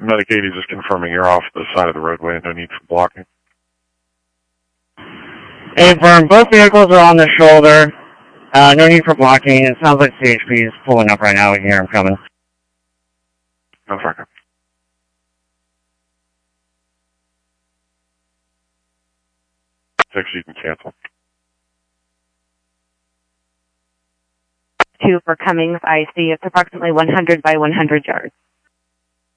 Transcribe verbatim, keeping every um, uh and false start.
Medic eighty just confirming you're off the side of the roadway and no need for blocking. Affirm, both vehicles are on the shoulder. Uh, no need for blocking. It sounds like C H P is pulling up right now. We can hear him coming. No front. Six, you can cancel. Two for Cummings I C. It's approximately one hundred by one hundred yards.